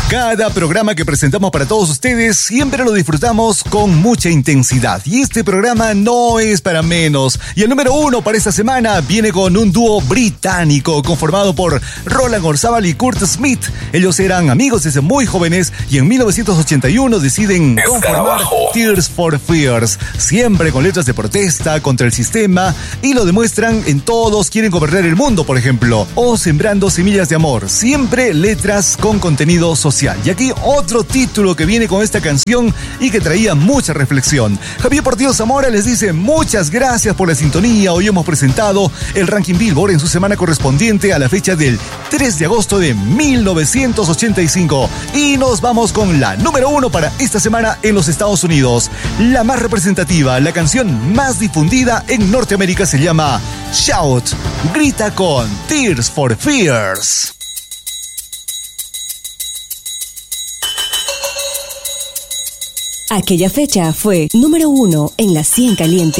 Cada programa que presentamos para todos ustedes siempre lo disfrutamos con mucha intensidad. Y este programa no es para menos. Y el número 1 para esta semana viene con un dúo británico conformado por Roland Orzábal y Kurt Smith. Ellos eran amigos desde muy jóvenes y en 1981 deciden conformar Tears for Fears. Siempre con letras de protesta contra el sistema y lo demuestran en Todos quieren gobernar el mundo, por ejemplo. O Sembrando semillas de amor. Siempre letras con contenido social. Y aquí otro título que viene con esta canción y que traía mucha reflexión. Javier Portillo Zamora les dice muchas gracias por la sintonía. Hoy hemos presentado el ranking Billboard en su semana correspondiente a la fecha del 3 de agosto de 1985. Y nos vamos con la número 1 para esta semana en los Estados Unidos. La más representativa, la canción más difundida en Norteamérica se llama Shout. Grita con Tears for Fears. Aquella fecha fue número 1 en la 100 caliente.